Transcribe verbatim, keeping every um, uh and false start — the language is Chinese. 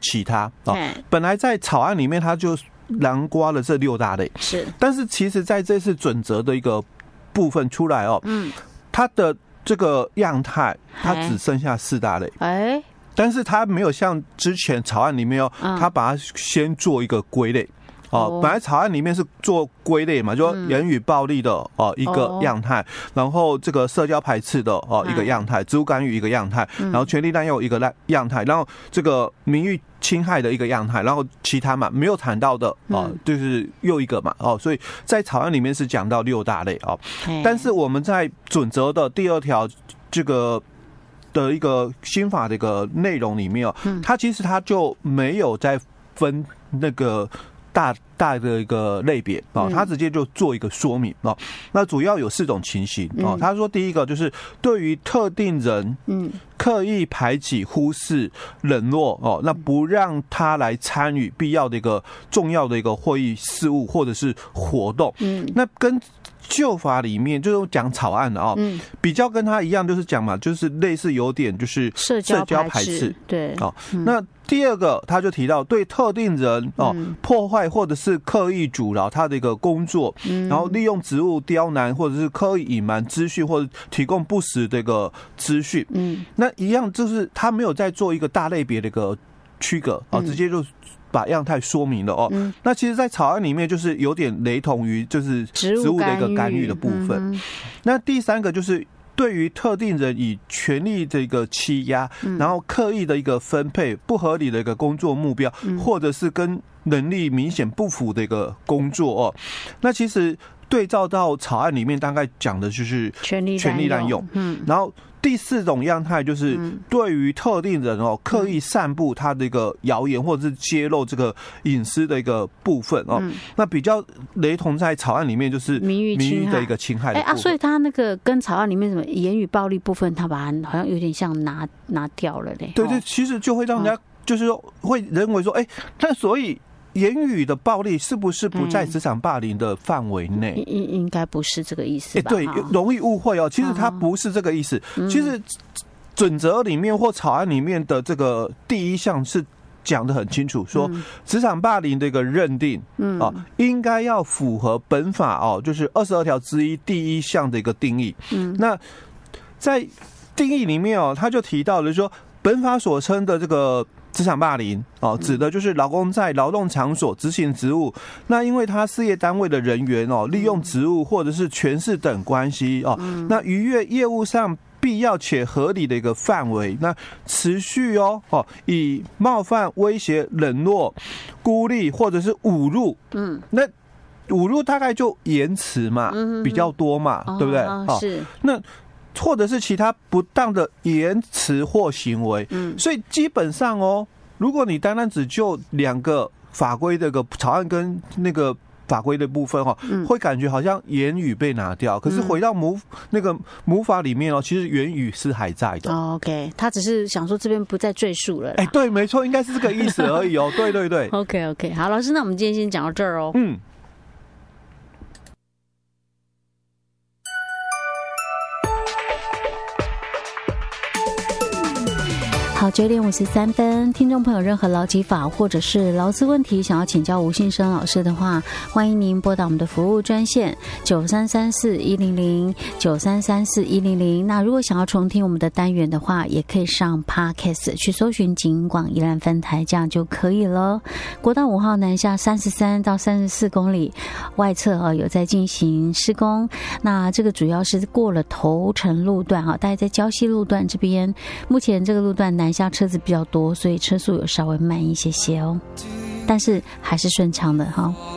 其他哦。本来在草案里面它就囊括了这六大类， 是， 但是其实在这次准则的一个部分出来哦，嗯，它的这个样态它只剩下四大类，哎，但是它没有像之前草案里面哦，它把它先做一个归类。哦，本来草案里面是做归类嘛，就说言语暴力的哦一个样态，然后这个社交排斥的哦一个样态，职务干预一个样态，然后权力滥用一个样态，然后这个名誉侵害的一个样态，然后其他嘛没有谈到的哦，就是又一个嘛哦，所以在草案里面是讲到六大类哦，但是我们在准则的第二条这个的一个新法的一个内容里面哦，它其实它就没有在分那个。大大的一个类别哦，他直接就做一个说明哦。那主要有四种情形哦。他说第一个就是对于特定人，嗯，刻意排挤、忽视、冷落哦，那不让他来参与必要的一个重要的一个会议事务或者是活动，嗯，那跟旧法里面就是讲草案的哦，嗯，比较跟他一样，就是讲嘛，就是类似有点就是社交排斥，对哦。那第二个，他就提到对特定人哦破坏或者是刻意阻挠他的一个工作，然后利用职务刁难或者是刻意隐瞒资讯或者提供不实的一个资讯，嗯，那一样就是他没有在做一个大类别的一个区隔啊，直接就把样态说明了哦。嗯、那其实，在草案里面就是有点雷同于就是职务的一个干预的部分。嗯、那第三个就是对于特定人以权力的一个欺压，嗯、然后刻意的一个分配、不合理的一个工作目标，嗯、或者是跟能力明显不符的一个工作哦。那其实对照到草案里面，大概讲的就是权力权力滥用。嗯，然后。第四种样态就是对于特定人哦刻意散布他的一个谣言或者是揭露这个隐私的一个部分哦，嗯、那比较雷同在草案里面就是名誉的一个侵害的部分。 哎啊，所以他那个跟草案里面什么言语暴力部分，他把它好像有点像拿拿掉了嘞。 对对，其实就会让人家就是说会认为说，哎，那所以。言语的暴力是不是不在职场霸凌的范围内？ 应应该不是这个意思吧？ 对，容易误会哦。其实它不是这个意思。其实准则里面或草案里面的这个第一项是讲得很清楚，说职场霸凌的一个认定，嗯啊，应该要符合本法哦，就是二十二条之一第一项的一个定义。嗯，那在定义里面哦，他就提到了说，本法所称的这个。职场霸凌哦，指的就是劳工在劳动场所执行职务，那因为他事业单位的人员哦，利用职务或者是权势等关系哦，那逾越业务上必要且合理的一个范围，那持续哦哦，以冒犯、威胁、冷落、孤立或者是侮辱，嗯，那侮辱大概就言辞嘛，比较多嘛，对不对？ 哦，是那。或者是其他不当的言辞或行为，嗯，所以基本上哦，如果你单单只就两个法规的个草案跟那个法规的部分哈，嗯，会感觉好像言语被拿掉，可是回到母那个母法里面哦，其实言语是还在的。 哦 OK， 他只是想说这边不再赘述了。 哎，对，没错，应该是这个意思而已哦。对对对。 OK OK， 好，老师，那我们今天先讲到这儿哦。嗯。好，九点五十三分，听众朋友，任何劳基法或者是劳资问题想要请教吴信生老师的话，欢迎您拨打我们的服务专线九三三四一零零九三三四一零零。那如果想要重听我们的单元的话，也可以上 Podcast 去搜寻警广宜兰分台，这样就可以了。国道五号南下三十三到三十四公里外侧啊，有在进行施工。那这个主要是过了头城路段啊，大概在礁溪路段这边，目前这个路段南下车子比较多，所以车速有稍微慢一些些哦，但是还是顺畅的哈。